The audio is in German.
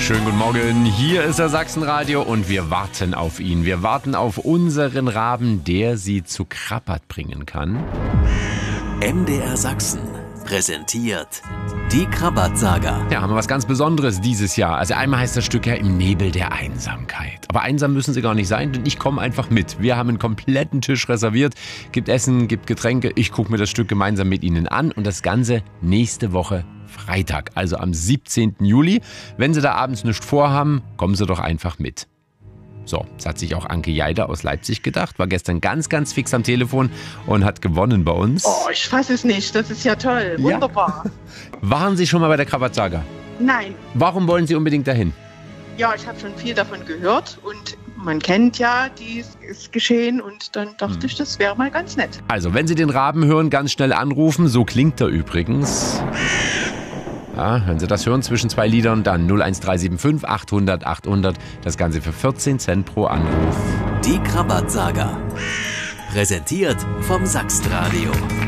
Schönen guten Morgen, hier ist der Sachsenradio und wir warten auf ihn. Wir warten auf unseren Raben, der Sie zu Krabbert bringen kann. MDR Sachsen präsentiert die Krabbert-Saga. Ja, haben wir was ganz Besonderes dieses Jahr. Also einmal heißt das Stück ja Im Nebel der Einsamkeit. Aber einsam müssen Sie gar nicht sein, denn ich komme einfach mit. Wir haben einen kompletten Tisch reserviert. Gibt Essen, gibt Getränke. Ich gucke mir das Stück gemeinsam mit Ihnen an und das Ganze nächste Woche Freitag, also am 17. Juli. Wenn Sie da abends nichts vorhaben, kommen Sie doch einfach mit. So, das hat sich auch Anke Jeider aus Leipzig gedacht, war gestern ganz fix am Telefon und hat gewonnen bei uns. Oh, ich fasse es nicht, das ist ja toll, wunderbar. Ja. Waren Sie schon mal bei der Krabbert-Saga? Nein. Warum wollen Sie unbedingt dahin? Ja, ich habe schon viel davon gehört und man kennt ja dieses Geschehen und dann dachte ich, das wäre mal ganz nett. Also, wenn Sie den Raben hören, ganz schnell anrufen, so klingt er übrigens. Ja, wenn Sie das hören zwischen zwei Liedern, dann 01375 800 800. Das Ganze für 14 Cent pro Anruf. Die Krabbert-Saga. Präsentiert vom Sachsenradio.